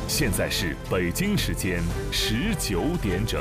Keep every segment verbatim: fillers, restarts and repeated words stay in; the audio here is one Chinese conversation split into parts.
现在是北京时间十九点整。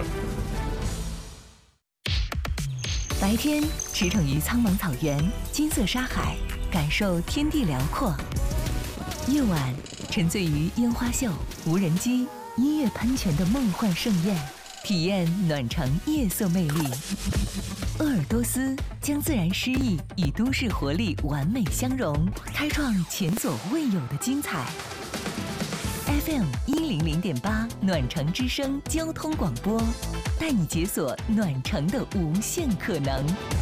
白天驰骋于苍茫草原、金色沙海，感受天地辽阔；夜晚沉醉于烟花秀、无人机、音乐喷泉的梦幻盛宴，体验暖城夜色魅力。鄂尔多斯将自然诗意与都市活力完美相融，开创前所未有的精彩。F M 一零零点八暖城之声交通广播，带你解锁暖城的无限可能。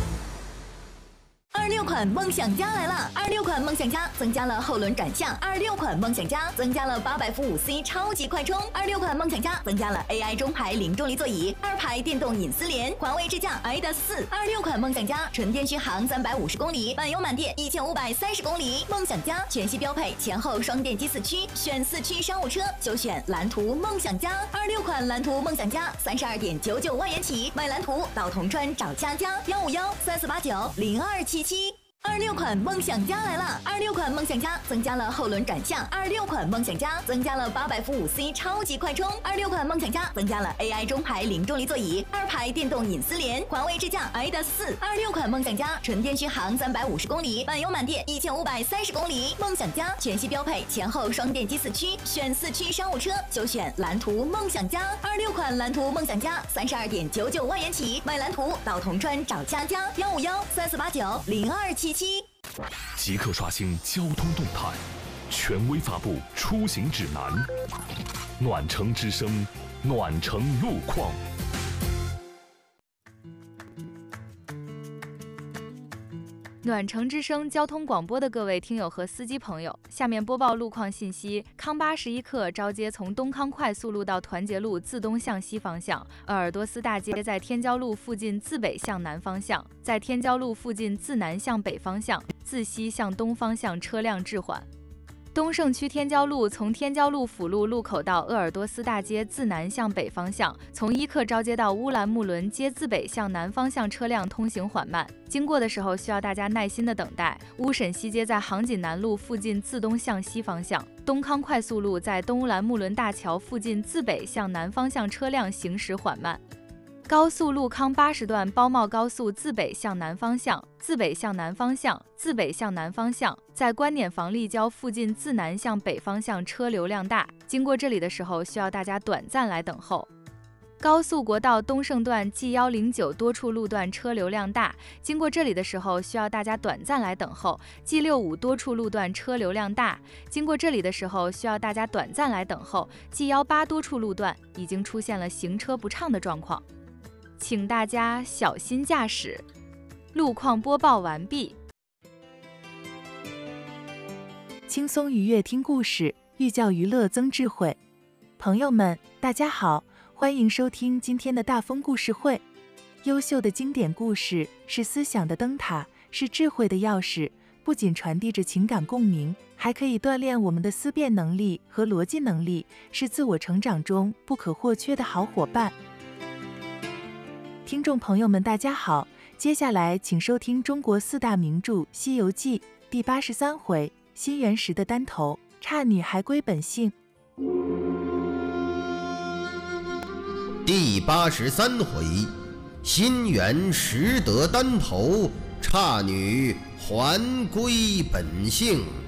二六款梦想家来了！二六款梦想家增加了后轮转向，二六款梦想家增加了八百伏五 C 超级快充，二六款梦想家增加了 A I 中排零重力座椅，二排电动隐私联，环卫支架 I D A 四。二六款梦想家纯电续航三百五十公里，满油满电一千五百三十公里。梦想家全系标配前后双电机四驱，选四驱商务车就选蓝图梦想家。二六款蓝图梦想家三十二点九九万元起，买蓝图到铜川找佳佳，幺五幺三四八九零二七七。二六款梦想家来了！二六款梦想家增加了后轮转向，二六款梦想家增加了八百伏五 C 超级快充，二六款梦想家增加了 A I 中排零重力座椅，二排电动隐私联，环卫支架 I D A 四。二六款梦想家纯电续航三百五十公里，满油满电一千五百三十公里。梦想家全系标配前后双电机四驱，选四驱商务车就选蓝图梦想家。二六款蓝图梦想家三十二点九九万元起，买蓝图到铜川找佳佳，幺五幺三四八九零二七七。 即刻刷新交通动态，权威发布出行指南。暖城之声，暖城路况。 暖城之声交通广播的各位听友和司机朋友，下面播报路况信息。康巴十一克招接从东康快速路到团结路自东向西方向，鄂尔多斯大街在天骄路附近自北向南方向，在天骄路附近自南向北方向，自西向东方向车辆滞缓。东胜区天骄路从天骄路辅路路口到鄂尔多斯大街自南向北方向，从伊克招街到乌兰木伦街自北向南方向车辆通行缓慢，经过的时候需要大家耐心的等待。乌沈西街在杭锦南路附近自东向西方向，东康快速路在东乌兰木伦大桥附近自北向南方向车辆行驶缓慢。高速路康八十段包茂高速自北向南方向，自北向南方向，自北向南方向，在观点房立交附近自南向北方向车流量大，经过这里的时候需要大家短暂来等候。高速国道东胜段 G 一零九多处路段车流量大，经过这里的时候需要大家短暂来等候。 G 六五多处路段车流量大，经过这里的时候需要大家短暂来等候。 G 一八多处路段已经出现了行车不畅的状况，请大家小心驾驶。路况播报完毕。 轻松愉悦听故事，寓教于乐增智慧。朋友们，大家好，欢迎收听今天的大风故事会。优秀的经典故事是思想的灯塔，是智慧的钥匙，不仅传递着情感共鸣，还可以锻炼我们的思辨能力和逻辑能力，是自我成长中不可或缺的好伙伴。听众朋友们，大家好，接下来请收听中国四大名著《西游记》第八十三回新元时的单头，差女还归本性。 第八十三回，新元时得单头，差女还归本性。